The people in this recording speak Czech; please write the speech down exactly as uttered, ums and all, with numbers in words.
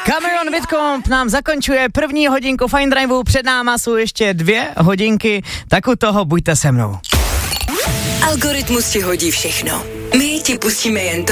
Cameron Whitcomb nám zakončuje první hodinku Fine Driveu, před náma jsou ještě dvě hodinky, tak u toho buďte se mnou. Algoritmus ti hodí všechno. My ti pustíme jen to,